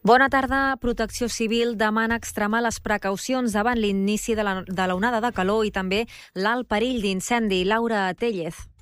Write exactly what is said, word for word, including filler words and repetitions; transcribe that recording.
Bona tarda. Protecció Civil demana extremar les precaucions davant l'inici de la, de l'onada de calor i també l'alt perill d'incendi. Laura Tellez.